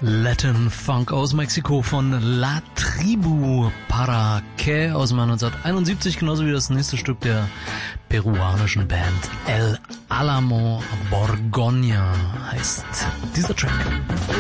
Latin Funk aus Mexiko von La Tribu Para Que aus dem Jahr 1971, genauso wie das nächste Stück der peruanischen Band El Álamo Borgoña heißt dieser Track.